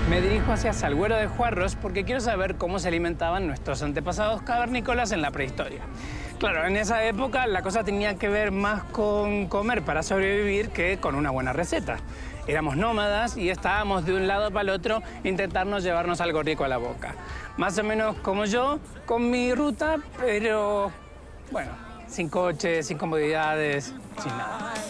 Me dirijo hacia Salguero de Juarros porque quiero saber cómo se alimentaban nuestros antepasados cavernícolas en la prehistoria. Claro, en esa época la cosa tenía que ver más con comer para sobrevivir que con una buena receta. Éramos nómadas y estábamos de un lado para el otro intentando llevarnos algo rico a la boca. Más o menos como yo, con mi ruta, pero bueno, sin coche, sin comodidades, sin nada.